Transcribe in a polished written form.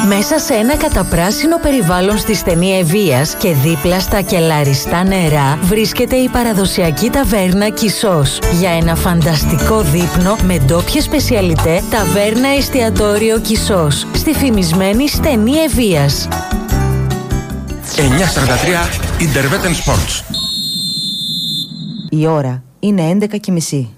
Μέσα σε ένα καταπράσινο περιβάλλον στη στενή Ευβοίας και δίπλα στα κελαριστά νερά βρίσκεται η παραδοσιακή ταβέρνα Κισός. Για ένα φανταστικό δείπνο με ντόπιες σπεσιαλιτέ, ταβέρνα εστιατόριο Κισός στη φημισμένη στενή Ευβοίας. 9:43 Interveten Sports. Η ώρα είναι 11:30.